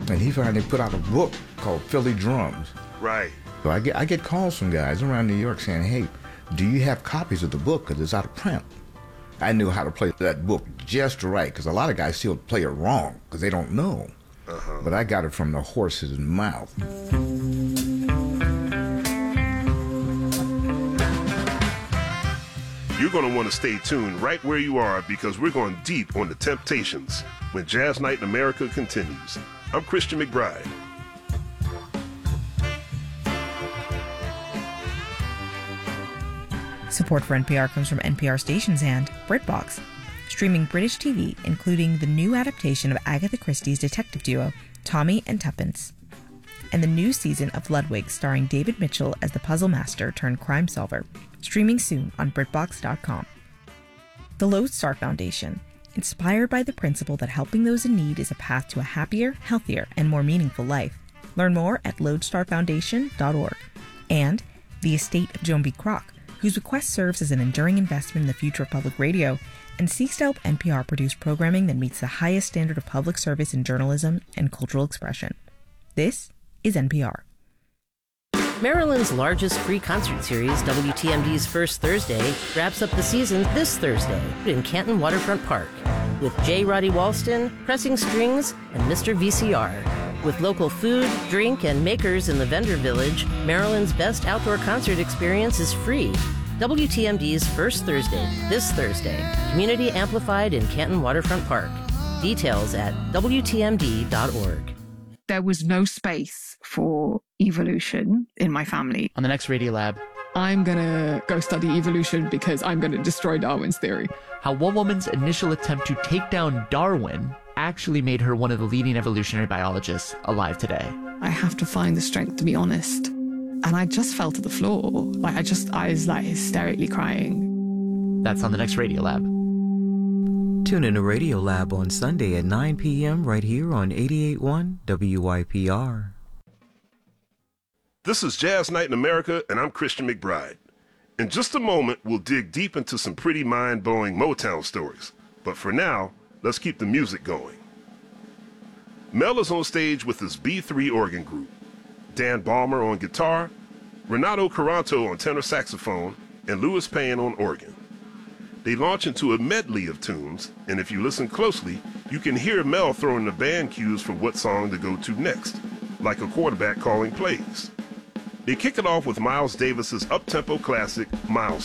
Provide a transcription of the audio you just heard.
And he finally put out a book called Philly Drums. Right. So I get calls from guys around New York saying, hey, do you have copies of the book? Because it's out of print. I knew how to play that book just right, because a lot of guys still play it wrong because they don't know. But I got it from the horse's mouth. You're going to want to stay tuned right where you are, because we're going deep on the Temptations when Jazz Night in America continues. I'm Christian McBride. Support for NPR comes from NPR stations and BritBox, streaming British TV, including the new adaptation of Agatha Christie's detective duo, Tommy and Tuppence, and the new season of Ludwig, starring David Mitchell as the puzzle master turned crime solver, streaming soon on BritBox.com. The Lodestar Foundation, inspired by the principle that helping those in need is a path to a happier, healthier, and more meaningful life. Learn more at lodestarfoundation.org. And the estate of Joan B. Kroc, whose bequest serves as an enduring investment in the future of public radio and seeks to help NPR produce programming that meets the highest standard of public service in journalism and cultural expression. This is NPR. Maryland's largest free concert series, WTMD's First Thursday, wraps up the season this Thursday in Canton Waterfront Park with J. Roddy Walston, Pressing Strings, and Mr. VCR. With local food, drink, and makers in the vendor village, Maryland's best outdoor concert experience is free. WTMD's First Thursday, this Thursday, community amplified in Canton Waterfront Park. Details at WTMD.org. There was no space for evolution in my family. On the next Radiolab, I'm going to go study evolution because I'm going to destroy Darwin's theory. how one woman's initial attempt to take down Darwin actually made her one of the leading evolutionary biologists alive today. I have to find the strength to be honest. And I just fell to the floor. I was hysterically crying. That's on the next Radiolab. Tune in to Radiolab on Sunday at 9 p.m. right here on 88.1 WYPR. This is Jazz Night in America, and I'm Christian McBride. In just a moment, we'll dig deep into some pretty mind-blowing Motown stories. But for now, let's keep the music going. Mel is on stage with his B3 organ group. Dan Balmer on guitar, Renato Caranto on tenor saxophone, and Louis Payne on organ. They launch into a medley of tunes, and if you listen closely, you can hear Mel throwing the band cues for what song to go to next, like a quarterback calling plays. They kick it off with Miles Davis's up-tempo classic, Milestone.